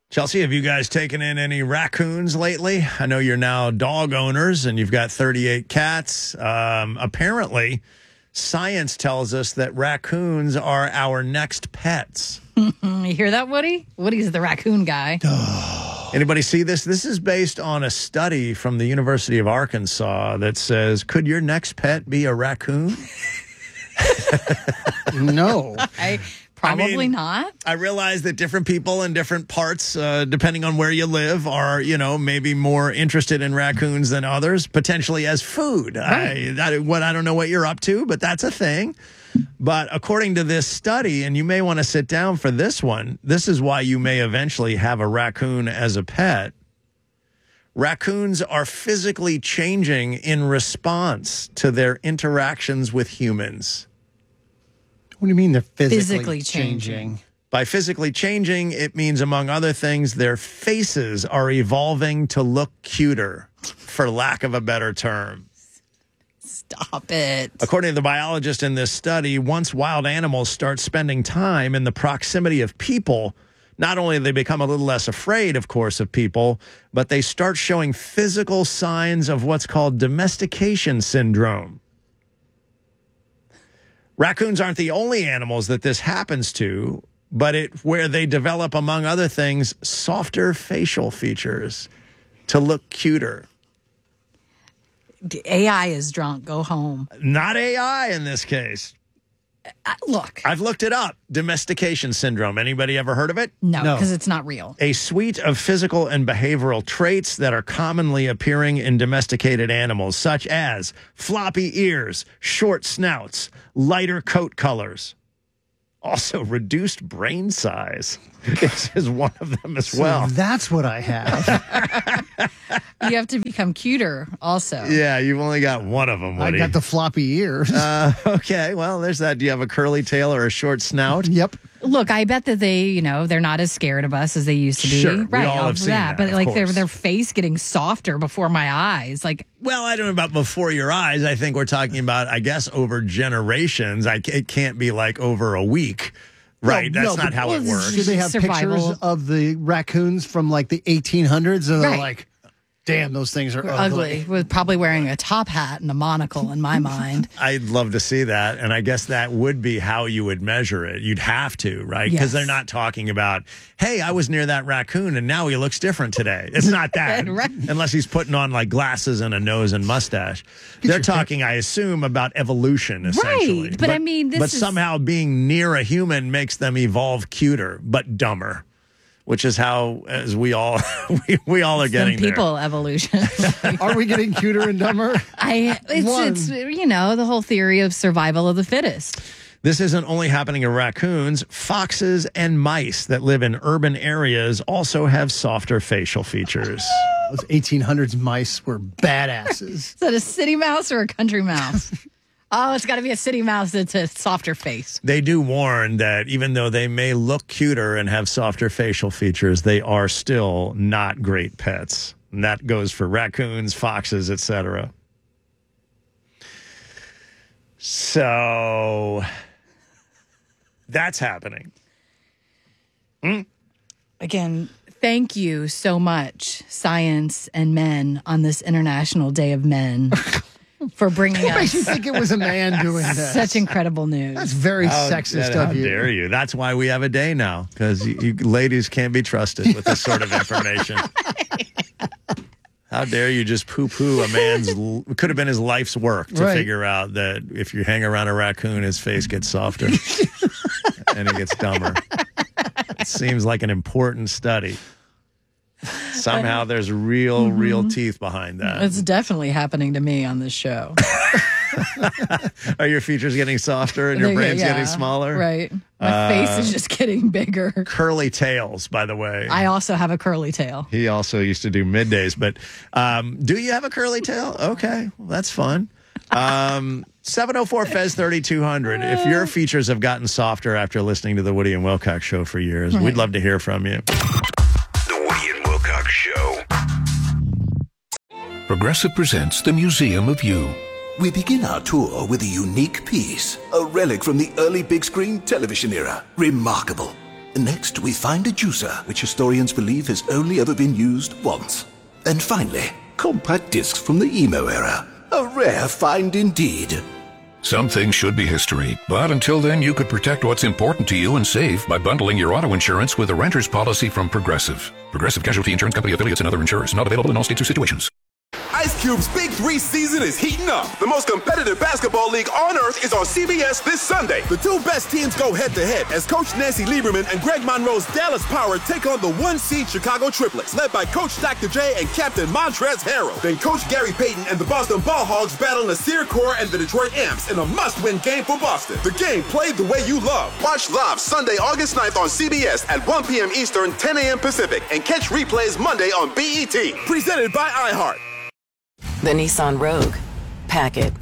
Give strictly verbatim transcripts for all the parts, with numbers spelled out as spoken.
Chelsea, have you guys taken in any raccoons lately? I know you're now dog owners and you've got thirty-eight cats. Um, apparently, science tells us that raccoons are our next pets. You hear that, Woody? Woody's the raccoon guy. Anybody see this? This is based on a study from the University of Arkansas that says, could your next pet be a raccoon? No. I Probably I mean, not. I realize that different people in different parts, uh, depending on where you live, are, you know, maybe more interested in raccoons than others, potentially as food. Right. I, that, what, I don't know what you're up to, but that's a thing. But according to this study, and you may want to sit down for this one, this is why you may eventually have a raccoon as a pet. Raccoons are physically changing in response to their interactions with humans. What do you mean they're physically, physically changing? changing? By physically changing, it means, among other things, their faces are evolving to look cuter, for lack of a better term. Stop it. According to the biologist in this study, once wild animals start spending time in the proximity of people, not only do they become a little less afraid, of course, of people, but they start showing physical signs of what's called domestication syndrome. Raccoons aren't the only animals that this happens to, but it where they develop, among other things, softer facial features to look cuter. A I is drunk. Go home. Not A I in this case. Uh, look. I've looked it up. Domestication syndrome. Anybody ever heard of it? No, No. because it's not real. A suite of physical and behavioral traits that are commonly appearing in domesticated animals, such as floppy ears, short snouts, lighter coat colors. Also, reduced brain size is, is one of them as well. So that's what I have. You have to become cuter also. Yeah, you've only got one of them, Woody. I got the floppy ears. Uh, okay, well, there's that. Do you have a curly tail or a short snout? Yep. Look, I bet that they, you know, they're not as scared of us as they used to be. Sure, we right, all have of seen that, But of like their course. their face getting softer before my eyes. Like, Well, I don't know about before your eyes. I think we're talking about, I guess, over generations. I, it can't be like over a week. Right, No, that's no, not how well, it this works. is Do they have Survival. pictures of the raccoons from like the eighteen hundreds? And they're Right. like, damn, those things are ugly. ugly. With probably wearing a top hat and a monocle in my mind. I'd love to see that, and I guess that would be how you would measure it. You'd have to, right? Because Yes. they're not talking about, hey, I was near that raccoon, and now he looks different today. It's not that, Right. unless he's putting on like glasses and a nose and mustache. They're talking, I assume, about evolution, essentially. Right, but I mean, this but is- somehow being near a human makes them evolve cuter, but dumber. Which is how, as we all we, we all are Some getting there. people evolution. Are we getting cuter and dumber? I it's, One. it's you know the whole theory of survival of the fittest. This isn't only happening to raccoons. Foxes and mice that live in urban areas also have softer facial features. Those eighteen hundreds mice were badasses. Is that a city mouse or a country mouse? Oh, it's got to be a city mouse that's a softer face. They do warn that even though they may look cuter and have softer facial features, they are still not great pets. And that goes for raccoons, foxes, et cetera. So that's happening. Hmm? Again, thank you so much, science and men, on this International Day of Men for bringing What makes you us think it was a man doing this? such incredible news. That's very How- sexist how of you. dare you? That's why we have a day now, because you, you ladies can't be trusted with this sort of information. How dare you just poo-poo a man's, l- could have been his life's work to Right. figure out that if you hang around a raccoon, his face gets softer and he gets dumber. It seems like an important study. Somehow there's real, Mm-hmm. real teeth behind that. It's definitely happening to me on this show. Are your features getting softer and your They- brain's yeah, getting smaller? Right. My face is just getting bigger. Curly tails, by the way. I also have a curly tail. He also used to do middays, but um, do you have a curly tail? Okay, well, that's fun. Um, seven oh four Fez thirty-two hundred. If your features have gotten softer after listening to the Woody and Wilcox show for years, we'd love to hear from you. The Woody and Wilcox Show. Progressive presents the Museum of You. We begin our tour with a unique piece, a relic from the early big screen television era. Remarkable. Next, we find a juicer, which historians believe has only ever been used once. And finally, compact discs from the emo era. A rare find indeed. Some things should be history, but until then, you could protect what's important to you and save by bundling your auto insurance with a renter's policy from Progressive. Progressive Casualty Insurance Company affiliates and other insurers. Not available in all states or situations. Ice Cube's Big Three season is heating up. The most competitive basketball league on earth is on C B S this Sunday. The two best teams go head-to-head as Coach Nancy Lieberman and Greg Monroe's Dallas Power take on the one-seed Chicago Triplets, led by Coach Doctor J and Captain Montrezl Harrell. Then Coach Gary Payton and the Boston Ball Hogs battle Nasir Kaur and the Detroit Amps in a must-win game for Boston. The game played the way you love. Watch live Sunday, August ninth on C B S at one p.m. Eastern, ten a.m. Pacific, and catch replays Monday on B E T. Presented by iHeart. The Nissan Rogue. Pack it.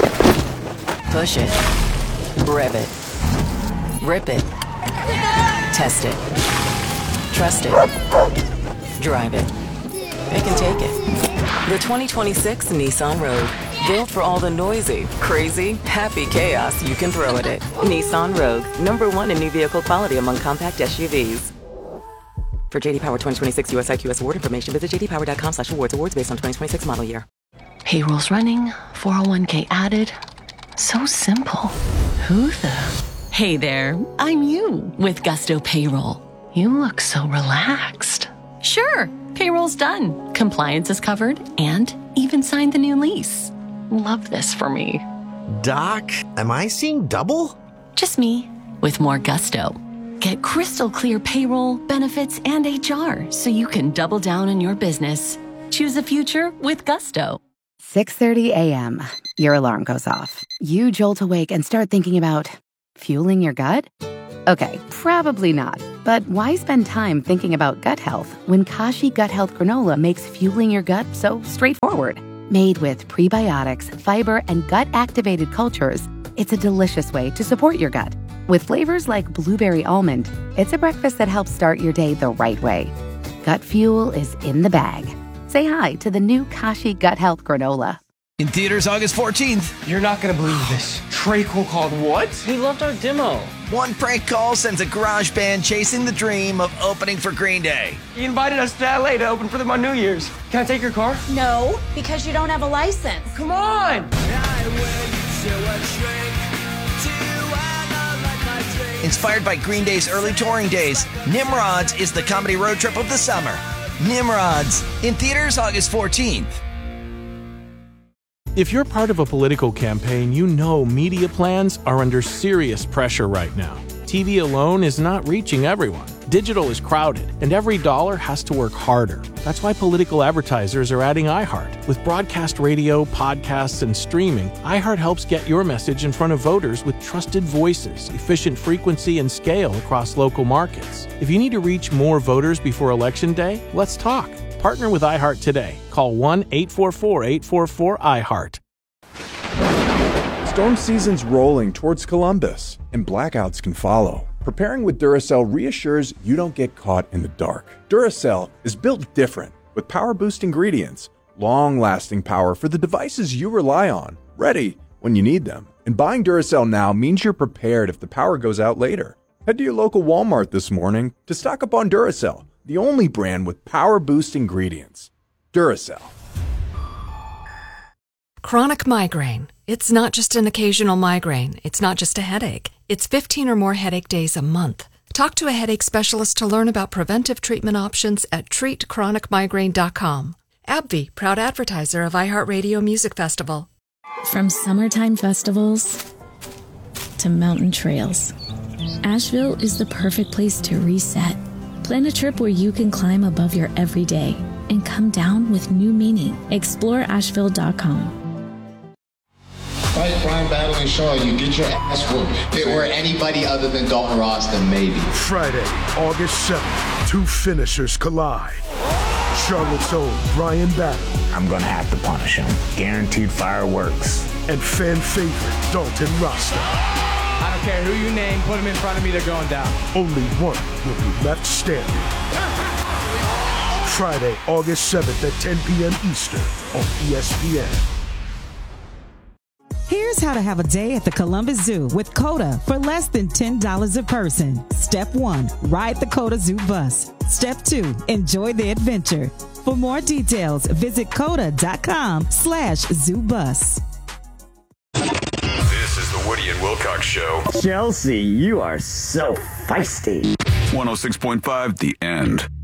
Push it. Rev it. Rip it. Test it. Trust it. Drive it. It can take it. The twenty twenty-six Nissan Rogue. Built for all the noisy, crazy, happy chaos you can throw at it. Nissan Rogue. Number one in new vehicle quality among compact S U Vs. For J D Power twenty twenty-six U S I Q S award information, visit j d power dot com slash awards. Awards based on twenty twenty-six model year. Payroll's running, four oh one k added. So simple. Who the? Hey there, I'm you with Gusto Payroll. You look so relaxed. Sure, payroll's done. Compliance is covered and even signed the new lease. Love this for me. Doc, am I seeing double? Just me with more gusto. Get crystal clear payroll, benefits, and H R so you can double down on your business. Choose a future with Gusto. six thirty a.m. Your alarm goes off. You jolt awake and start thinking about fueling your gut? Okay, probably not. But why spend time thinking about gut health when Kashi Gut Health Granola makes fueling your gut so straightforward? Made with prebiotics, fiber, and gut-activated cultures, it's a delicious way to support your gut. With flavors like blueberry almond, it's a breakfast that helps start your day the right way. Gut fuel is in the bag. Say hi to the new Kashi Gut Health Granola. In theaters August fourteenth. You're not going to believe this. Trey Cole called what? He loved our demo. One prank call sends a garage band chasing the dream of opening for Green Day. He invited us to L A to open for them on New Year's. Can I take your car? No, because you don't have a license. Come on! Inspired by Green Day's early touring days, Nimrods is the comedy road trip of the summer. Nimrods, in theaters August fourteenth. If you're part of a political campaign, you know media plans are under serious pressure right now. T V alone is not reaching everyone. Digital is crowded, and every dollar has to work harder. That's why political advertisers are adding iHeart. With broadcast radio, podcasts, and streaming, iHeart helps get your message in front of voters with trusted voices, efficient frequency, and scale across local markets. If you need to reach more voters before Election Day, let's talk. Partner with iHeart today. Call one eight four four, eight four four, iHeart. Storm season's rolling towards Columbus, and blackouts can follow. Preparing with Duracell reassures you don't get caught in the dark. Duracell is built different, with power-boost ingredients, long-lasting power for the devices you rely on, ready when you need them. And buying Duracell now means you're prepared if the power goes out later. Head to your local Walmart this morning to stock up on Duracell, the only brand with power-boost ingredients. Duracell. Chronic migraine. It's not just an occasional migraine. It's not just a headache. It's fifteen or more headache days a month. Talk to a headache specialist to learn about preventive treatment options at treat chronic migraine dot com. AbbVie, proud advertiser of iHeartRadio Music Festival. From summertime festivals to mountain trails, Asheville is the perfect place to reset. Plan a trip where you can climb above your everyday and come down with new meaning. explore asheville dot com. Fight Brian Battling Shaw, you get your ass whooped. If it were anybody other than Dalton Ross, then maybe. Friday, August seventh, two finishers collide. Charlotte's own Brian Battling. I'm gonna have to punish him. Guaranteed fireworks. And fan favorite Dalton Rasta. I don't care who you name, put him in front of me, they're going down. Only one will be left standing. Friday, August seventh at ten p.m. Eastern on E S P N. Here's how to have a day at the Columbus Zoo with Coda for less than ten dollars a person. Stay Step one, ride the Coda Zoo bus. Step two, enjoy the adventure. For more details, visit coda.com slash zoo bus. This is the Woody and Wilcox Show. Chelsea, you are so feisty. one oh six point five The End.